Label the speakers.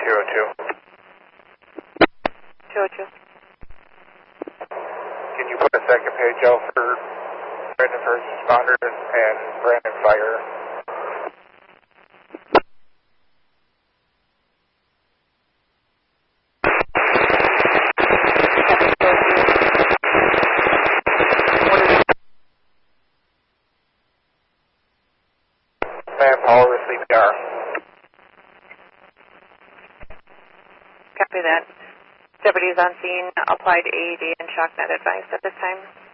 Speaker 1: 202.
Speaker 2: 202.
Speaker 1: Can you put a second page out for Brandon first responders and Brandon fire? Manpower with CPR.
Speaker 2: Copy that. Deputies on scene, applied AED and shock net advised at this time.